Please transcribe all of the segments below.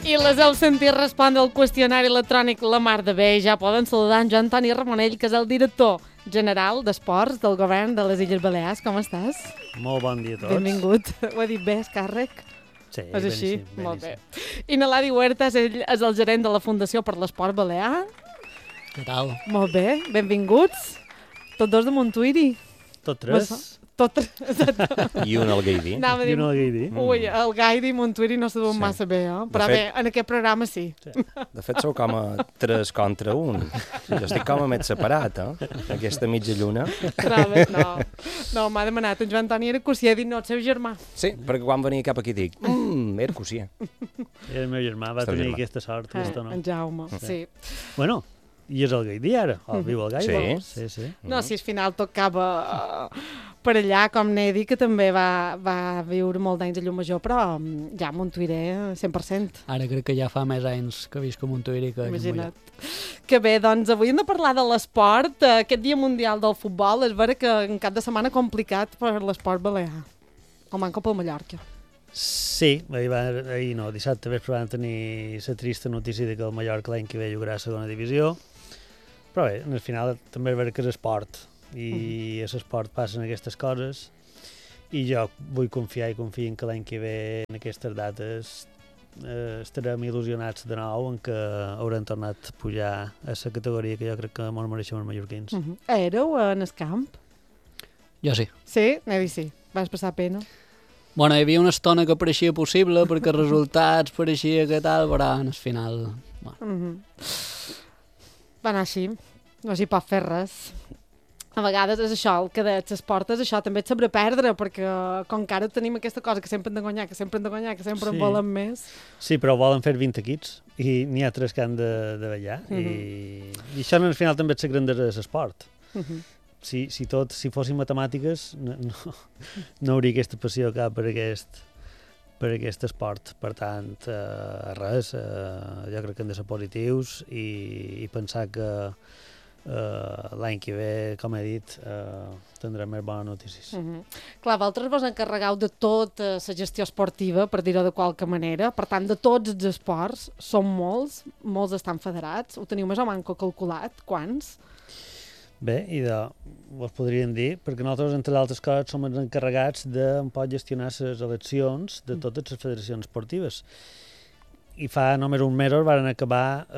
I les heu sentit respondre al qüestionari electrònic la mar de bé. Ja poden saludar en Joan Antoni Ramonell, que és el director general d'Esports del govern de les Illes Balears. Com estàs? Molt bon dia a tots. Benvingut. Ho he dit bé, és càrrec? Sí, és així? beníssim. Molt bé. I n'Eladi Huertas, ell és el gerent de la Fundació per l'Esport Balear. Què tal? Molt bé, benvinguts. Tots dos de Montuïri. Tot tres. Tot tres, exacte. I un al Gaidí. Anava a I dir, un al Gaidí. ui, el Gaidi i Montuïri no se duen Sí. massa bé, però De bé, fet- en aquest programa sí. De fet, sou com a 3 contra 1. Jo estic com a més separat, Aquesta mitja lluna. Trobes? No, m'ha demanat en Joan Antoni Arcúcia, he dit no, el seu germà. Sí, perquè quan venia cap aquí dic, era Cossia. I el meu germà va El teu tenir germà. aquesta sort. Aquesta no. En Jaume, sí. Bueno, i és el Gaidí ara. Viu al Gaidí. Sí. Sí. No, si al final tocava per allà, com Nedi, que també va viure molt d'anys a Llumajor, però ja a Montuïré 100%. Ara crec que ja fa més anys que visc a Montuïri que Imagina't. Que bé, doncs avui hem de parlar de l'esport. Aquest Dia Mundial del Futbol és vera que un cap de setmana complicat per l'esport balear. El manco pel Mallorca. Sí, ahir no, dissabte vespre van tenir la trista notícia de que el Mallorca l'any que ve jugarà a segona divisió, però bé, al final també és vera que és esport i a l'esport passen aquestes coses i jo vull confiar i confio en que l'any que ve en aquestes dates estarem il·lusionats de nou en que haurem tornat a pujar a la categoria que jo crec que ens mereixem els mallorquins. Éreu en el camp? Jo sí. Sí? Nedi sí. Vas passar pena? Bueno, hi havia una estona que pareixia possible perquè els resultats pareixia que tal, però al final... Bueno. Va anar així. No s'hi pot fer res. A vegades és això, el que deies, l'esport és això, també et sabrà perdre, perquè com que ara tenim aquesta cosa que sempre hem de guanyar, que sempre en volen més. Sí, però volen fer 20 equips i n'hi ha 3 que han de ballar i això al final també és la grandesa de l'esport. Si fossin matemàtiques no hauria aquesta passió cap per aquest esport. Per tant, res, jo crec que hem de ser positius i pensar que l'any que ve, com he dit, tindrem més bones notícies. Clar, vosaltres vos encarregau de tota la gestió esportiva, per dir-ho de qualque manera, per tant, de tots els esports, són molts estan federats, ho teniu més o manco calculat, quants? Bé, vos podríem dir, perquè nosaltres, entre altres coses, som els encarregats de gestionar les eleccions de totes les federacions esportives. I fa només un mes van acabar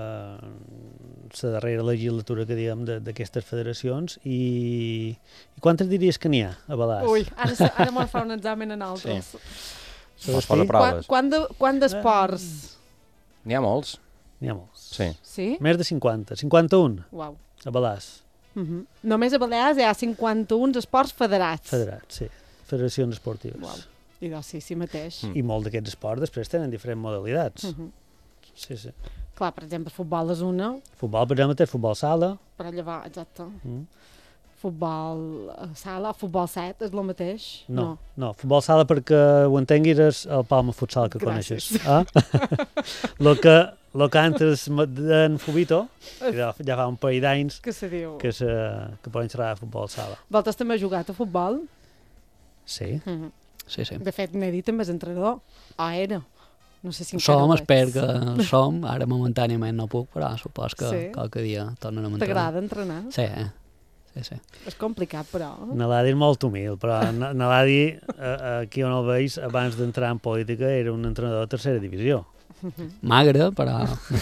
la darrera legislatura que diguem d'aquestes federacions i quantes diries que n'hi ha a Balears? Ui, ara m'ho fa un examen en altres. Sí. Es posa proves. Quant d'esports? N'hi ha molts. N'hi ha molts. Sí. Sí? Més de 50, 51 Uau. a Balears. Només a Balears hi ha 51 esports federats. Federats, sí. Federacions esportives. Uau. I doncs sí mateix. I molts d'aquests esports després tenen diferents modalitats. Sí. Clar, per exemple, futbol és una. Futbol, per exemple, té futbol sala. Però llavors, exacte. Futbol sala, futbol 7 és el mateix? No, futbol sala, perquè ho entenguis, és el Palma Futsal que Gràcies. coneixes. Lo que antes en Fubito, ja fa un parell d'anys, Que se diu? que poden xerrar de futbol sala. Vosaltres també heu jugat a futbol? Sí. Sí. De fet, Nedi també és entrenador. O era. No sé si encara Som, ho ets. espero que som. Ara momentàniament no puc, però supos que Sí. qualque dia tornen a m'entrenar. T'agrada entrenar? Sí. És complicat, però. N'Eladi és molt humil, però n'Eladi, aquí on el veus, abans d'entrar en política, era un entrenador de tercera divisió. Magre, però...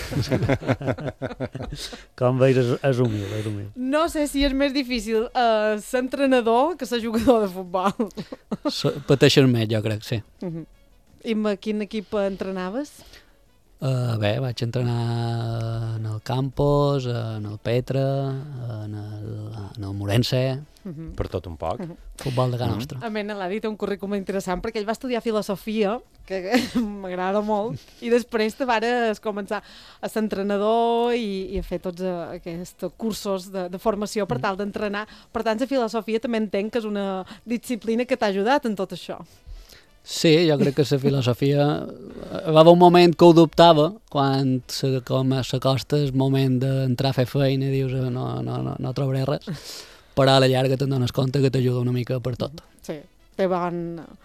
Com veus, és humil, és humil. No sé si és més difícil ser entrenador que ser jugador de futbol. Pateixes més, jo crec, sí. I amb quin equip entrenaves? Bé, vaig entrenar en el Campos, en el Petra, en el Morense, Per tot un poc. futbol de casa nostra. A mi l'ha dit un currículum interessant perquè ell va estudiar filosofia, que m'agrada molt, i després te vares començar a ser entrenador i a fer tots aquests cursos de formació per tal d'entrenar. Per tant, la filosofia també entenc que és una disciplina que t'ha ajudat en tot això. Sí, jo crec que la filosofia... Va haver un moment que ho dubtava, quan s'acosta el moment d'entrar a fer feina i dius no trobaré res, però a la llarga te'n dones compte que t'ajuda una mica per tot. Sí, té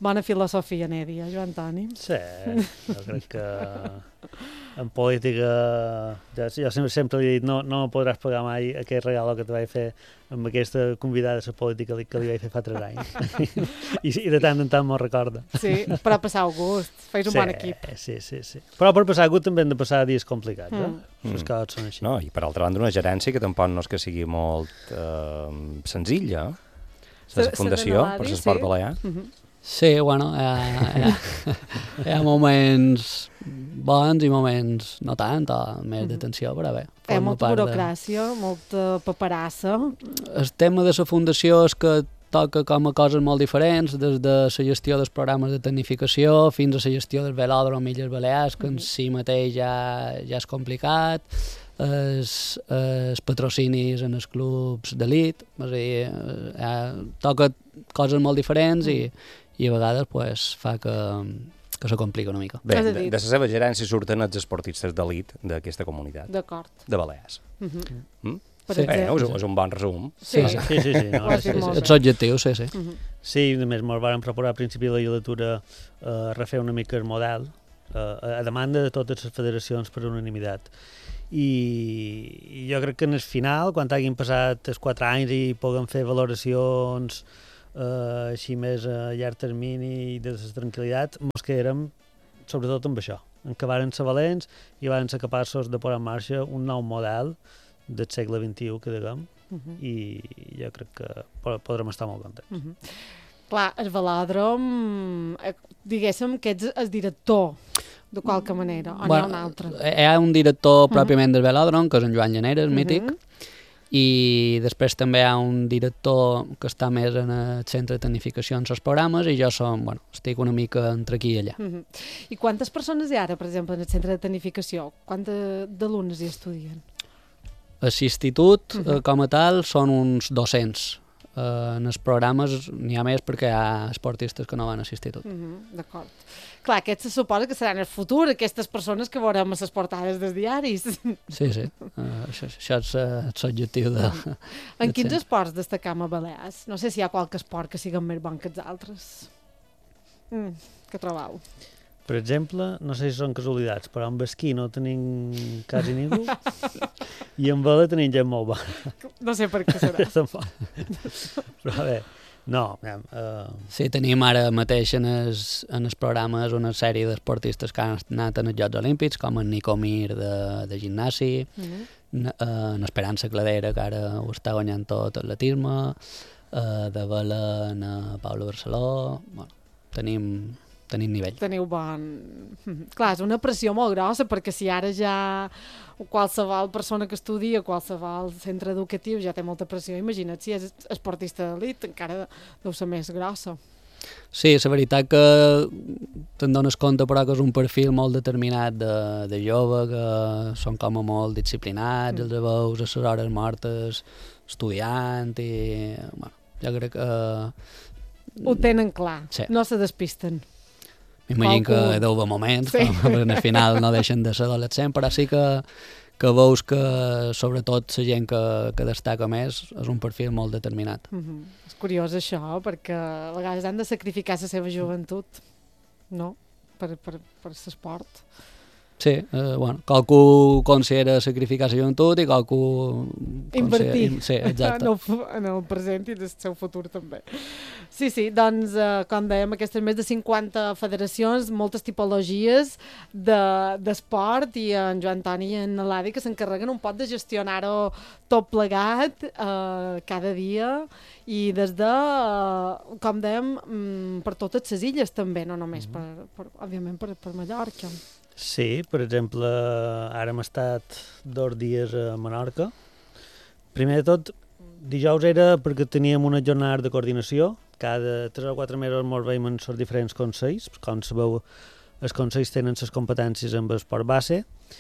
Bona filosofia, Nèdia, Joan Toni. Sí, jo crec que en política, jo sempre li he dit, no podràs pagar mai aquest regal que te vaig fer amb aquesta convidada a la política que li vaig fer fa 3 anys. I de tant en tant me'l recorda. Sí, però passar gust, feis un bon equip. Sí. Però per passar gust també hem de passar dies complicats, Les coses són així. No, i per altra banda una gerència que tampoc no és que sigui molt senzilla, la Fundació per l'Esport Balear. Sí, bueno, hi ha moments bons i moments no tant, o més de tensió, però bé. Hi ha molta burocràcia, molta paperassa. El tema de la fundació és que toca com a coses molt diferents, des de la gestió dels programes de tecnificació fins a la gestió del velòdrom Illes Balears, que en si mateix ja és complicat, els patrocinis en els clubs d'elit, és a dir, toca coses molt diferents i a vegades pues, fa que se complica una mica. Bé, de la seva gerència surten els esportistes d'elit d'aquesta comunitat. D'acord. De Balears. Sí. És un bon resum. Sí. Ets objectiu, sí. Sí, a més, ens vam proposar a principi de la legislatura refer una mica el model, a demanda de totes les federacions per unanimitat. I jo crec que en el final, quan hagin passat els 4 anys i puguem fer valoracions així més a llarg termini i de la tranquil·litat, ens quedarem sobretot amb això, en que varen ser valents i varen ser capaços de posar en marxa un nou model del segle XXI, que diguem, i jo crec que podrem estar molt contents. Clar, el velòdrom, diguéssim que ets el director, de qualque manera, o n'hi ha un altre? Hi ha un director pròpiament del velòdrom, que és en Joan Llaneres, mític, i després també hi ha un director que està més en el centre de tecnificació en els programes i jo estic una mica entre aquí i allà. I quantes persones hi ha ara, per exemple, en el centre de tecnificació? Quants d'alumnes hi estudien? A l'institut, com a tal, són uns 200. En els programes n'hi ha més perquè hi ha esportistes que no van a l'institut. D'acord. Clar, aquest se suposa que seran el futur, aquestes persones que veurem a les portades dels diaris. Sí. Això és l'objectiu de... En quins esports destacam a Balears? No sé si hi ha qualque esport que siguin més bon que els altres. Què trobeu? Per exemple, no sé si són casualitats, però amb esquí no tenim quasi ningú i amb vela tenim gent molt bona. No sé per què serà. Però bé, no. Sí, tenim ara mateix en els programes una sèrie d'esportistes que han anat en els Jocs Olímpics, com en Nico Mir de gimnasi, en Esperança Cladera, que ara ho està guanyant tot atletisme, de vela en Pablo Barceló. Bueno, tenim nivell. Teniu bon... Clar, és una pressió molt grossa, perquè si ara ja qualsevol persona que estudia, qualsevol centre educatiu ja té molta pressió, imagina't si és esportista d'elit, encara deu ser més grossa. Sí, la veritat que te'n dones compte, però que és un perfil molt determinat de jove, que són com a molt disciplinats, els veus a les hores mortes, estudiant, i jo crec que... Ho tenen clar, no se despisten. M'imagino que deu haver moments, però al final no deixen de ser adolescents, però sí que veus que sobretot la gent que destaca més és un perfil molt determinat. És curiós això, perquè a vegades han de sacrificar la seva joventut, no?, per l'esport. Sí, qualcú considera sacrificar la joventut i qualcú... Invertir sí, exacte. En el present i en el seu futur també. Sí, doncs, com dèiem, aquestes més de 50 federacions, moltes tipologies d'esport, i en Joan Toni i en Eladi que s'encarreguen un poc de gestionar-ho tot plegat cada dia, i des de, com dèiem, per totes les illes també, no només òbviament per Mallorca. Sí, per exemple, ara hem estat 2 dies a Menorca. Primer de tot, dijous era perquè teníem una jornada de coordinació. Cada 3 o 4 mesos ens veiem en els diferents consells. Com sabeu, els consells tenen les competències amb l'esport base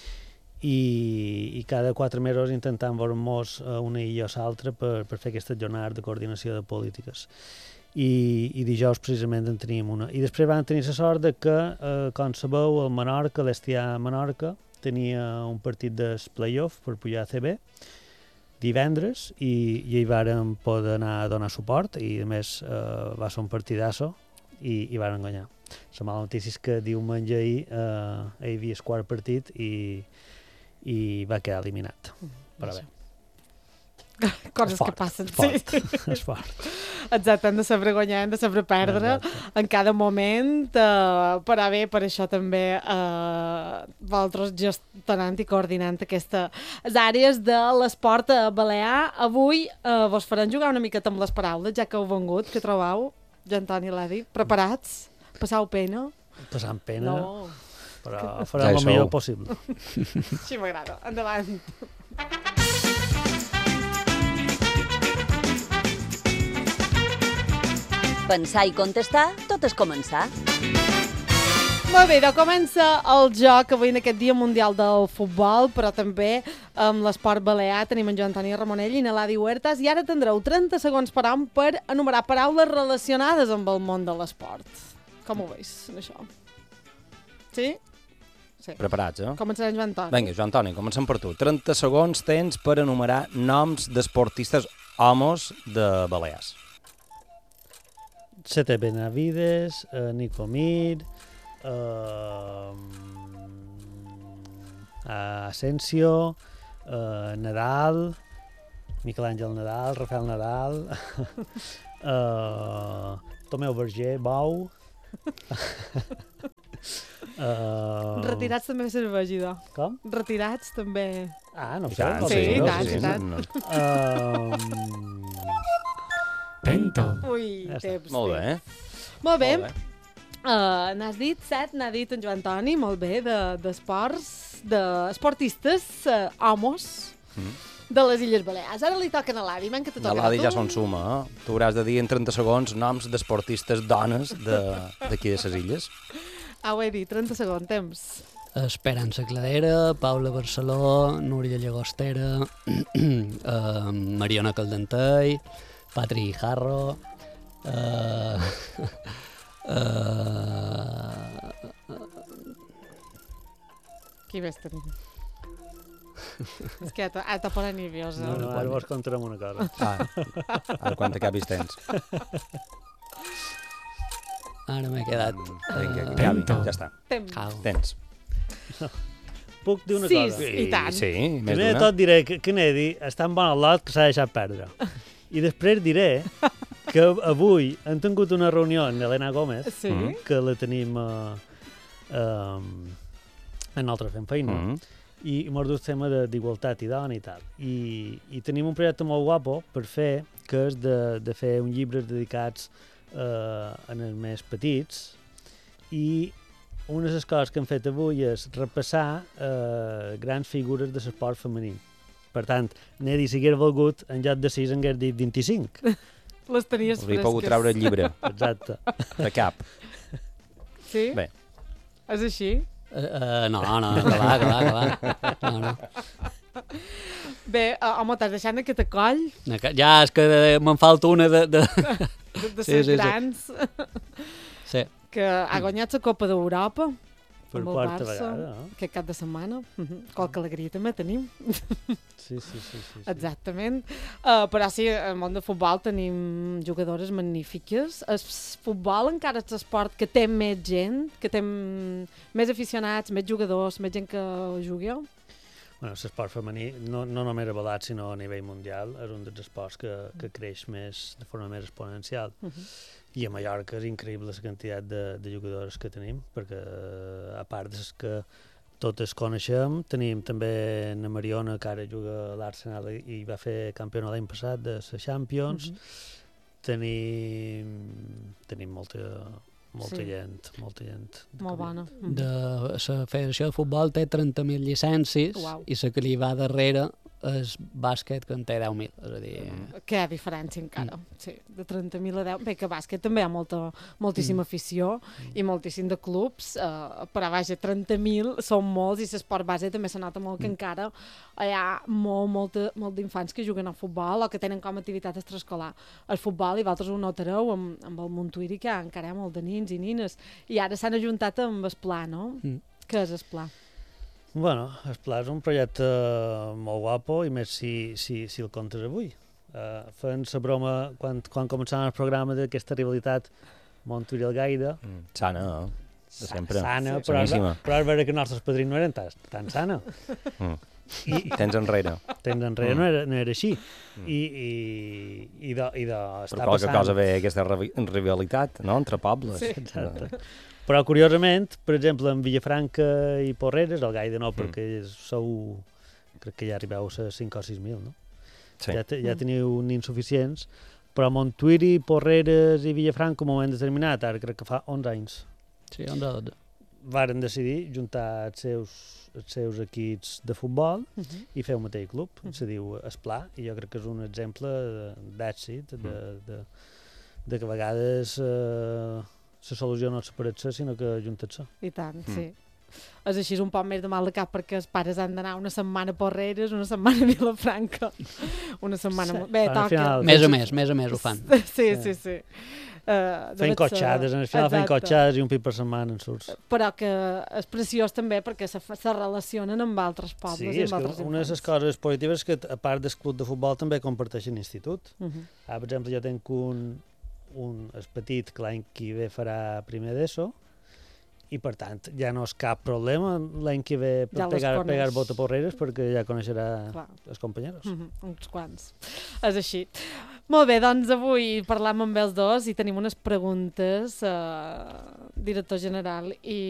i cada 4 mesos intentam veure-nos una illa o l'altra per fer aquesta jornada de coordinació de polítiques. I dijous precisament en teníem una. I després vam tenir la sort de que, com sabeu, el Menorca, l'Estià Menorca, tenia un partit del play-off per pujar a CB divendres i hi vàrem poder anar a donar suport, i a més va ser un partidasso i van guanyar. La mala notícia és que diumenge ahir hi havia el quart partit i va quedar eliminat. Però bé. Coses que passen. És fort. Exacte, hem de saber guanyar, hem de saber perdre en cada moment, però bé, per això també vosaltres gestionant i coordinant aquestes àrees de l'esport balear. Avui vos faran jugar una miqueta amb les paraules, ja que heu vengut, que trobeu, Joan Toni i l'Adi, preparats? Passau pena? Passant pena, No. però farem el millor possible. Així m'agrada. Endavant. Pensar i contestar, tot és començar. Molt bé, doncs comença el joc avui en aquest Dia Mundial del Futbol, però també amb l'esport balear. Tenim en Joan Toni Ramonell i l'Adi Huertas i ara tindreu 30 segons per enumerar paraules relacionades amb el món de l'esport. Com ho veus, això? Sí? Sí. Preparats, eh? Començarem Joan Toni. Vinga, Joan Toni, comencem per tu. 30 segons tens per enumerar noms d'esportistes homes de Balears. Sete Benavides, Nico Mir, Asensio, Nadal, Miquel Àngel Nadal, Rafael Nadal, Tomeu Berger, Bou... Retirats també és regidor. Com? Retirats també... Ah, no ho I sé. tant, Sí, i tant, i tant. Pento. Ui, Ja està. temps. Molt bé, Molt bé. Molt bé. N'has dit 7, n'ha dit en Joan Toni, molt bé, d'esports, d'esportistes, homes, de les Illes Balears. Ara li toquen a l'Adi, que te toca L'Adi a ja tu. són suma, eh? Tu hauràs de dir en 30 segons noms d'esportistes dones d'aquí de les illes. Ah, ho he dit, 30 segons, temps. Esperança Cladera, Paula Barceló, Núria Llagostera, Mariona Caldentei, Patri Jarro, Qui més tenim? És que ara te posa nerviosa. No, ara vos contarem una cosa. Ara quan t'acabis tens. ara m'he quedat... Vinga, que acabi, ja està. Temps. Cau. Tens. Puc dir una Sis. cosa? I tant. Sí, més Primer de d'una. tot diré que Nedi està en bon al·lot que s'ha deixat perdre. I després diré que avui hem tingut una reunió amb Elena Gómez, Sí? que la tenim en altre fent feina, i mos dus tema d'igualtat i dona i tal. I tenim un projecte molt guapo per fer, que és de fer un llibre dedicats en els més petits, i una de les coses que hem fet avui és repassar grans figures de l'esport femení. Per tant, Nedi, si hagués volgut, en lloc de 6 en hagués dit 25. Les tenies Hauria pogut treure el llibre Exacte. de cap. Sí? Bé. És així? No, que va. No. Bé, home, t'has deixat aquest coll Ja, és que me'n falta una de... de Sí, ser sí. grans Sí. que ha guanyat la Copa d'Europa Per amb el quarta Barça vegada, no? aquest cap de setmana. Qualque alegria també tenim. Sí. Exactament. Però sí, al món de futbol tenim jugadores magnífiques. El futbol encara és l'esport que té més gent, que té més aficionats, més jugadors, més gent que jugui. Bueno, l'esport femení, no només avalat, sinó a nivell mundial, és un dels esports que creix més, de forma més exponencial. I a Mallorca és increïble la quantitat de jugadors que tenim, perquè a part de que totes coneixem, tenim també na Mariona, que ara juga a l'Arsenal i va fer campiona l'any passat de la Champions. Tenim molta Sí. gent. Molt bona. De la Federació de Futbol té 30.000 llicències Uau. i la que li va darrere és bàsquet, que en té 10.000. És a dir, Que hi ha diferència encara. Sí, de 30.000 a 10. Bé, que bàsquet també hi ha moltíssima afició i moltíssim de clubs, però vaja, 30.000 són molts i l'esport base també se nota molt que encara hi ha molt d'infants que juguen a futbol o que tenen com a activitat extraescolar el futbol, i vosaltres ho notareu amb el Montuïri, que encara hi ha molt de nins i nines, i ara s'han ajuntat amb el Pla, no? Què és el Pla? Bueno, el Pla és un projecte molt guapo, i més si el comptes avui. Fent la broma, quan començàvem el programa d'aquesta rivalitat Montuiri Algaida. Sana, de sempre. Sana, però és vera que els nostres padrins no eren tan sana. Temps enrere. No era així. I de per qualque cosa ve aquesta rivalitat, no?, entre pobles. Sí, exacte. Però, curiosament, per exemple, en Vilafranca i Porreres, el Gaida no, perquè sou, crec que ja arribeu a 5 o 6.000, no? Sí. Ja teniu insuficients, però Montuiri, Porreres i Vilafranca, en un moment determinat, ara crec que fa 11 anys. Sí, 11 o 12. Varen decidir juntar els seus equips de futbol i fer un mateix club. Se diu Esplà, i jo crec que és un exemple d'èxit, de que a vegades la solució no és separar-se, sinó que juntar-se. I tant, sí. És així un poc més de mal de cap perquè els pares han d'anar una setmana a Porreres, una setmana a Vilafranca, una setmana... Bé, toca. Més o més ho fan. Sí. Fent cotxades, al final fent cotxades i un pit per setmana en surts. Però que és preciós també perquè se relacionen amb altres pobles i amb altres infants. Una de les coses positives és que, a part del club de futbol, també comparteixen institut. Per exemple, jo tenc un petit que l'any que ve farà primer d'ESO, i per tant ja no és cap problema l'any que ve per pegar vot a Porreres, perquè ja coneixerà els companys. Uns quants. És així. Molt bé, doncs avui parlam amb els dos i tenim unes preguntes, director general, i